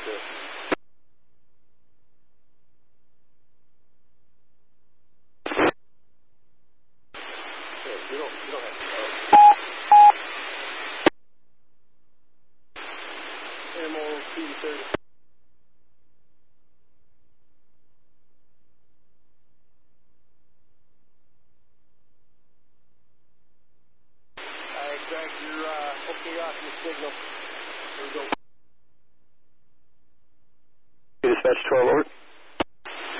You don't have to know. MOP30. Alright, Greg, you're okay off your signal. Here we go. Dispatch 12 over.